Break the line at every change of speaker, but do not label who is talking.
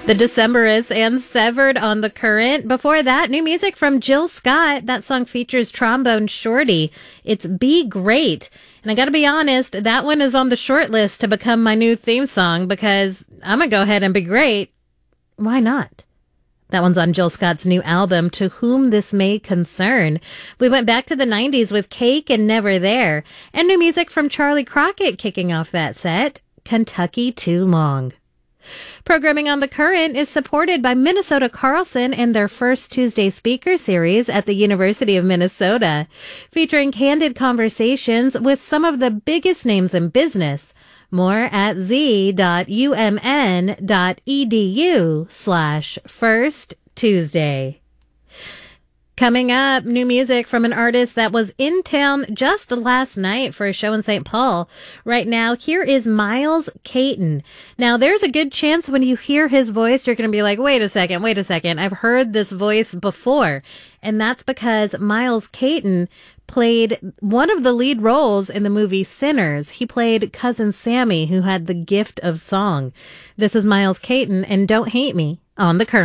The Decemberists and Severed on the Current. Before that, new music from Jill Scott. That song features Trombone Shorty. It's Be Great. And I gotta be honest, that one is on the short list to become my new theme song because I'm gonna go ahead and be great. Why not? That one's on Jill Scott's new album, To Whom This May Concern. We went back to the 90s with Cake and Never There. And new music from Charlie Crockett kicking off that set, Kentucky Too Long. Programming on the Current is supported by Minnesota Carlson and their first Tuesday speaker series at the University of Minnesota, featuring candid conversations with some of the biggest names in business. More at z.umn.edu/First Tuesday. Coming up, new music from an artist that was in town just last night for a show in St. Paul. Right now, here is Miles Caton. Now, there's a good chance when you hear his voice, you're going to be like, wait a second. I've heard this voice before. And that's because Miles Caton played one of the lead roles in the movie Sinners. He played Cousin Sammy, who had the gift of song. This is Miles Caton, and Don't Hate Me on the Current.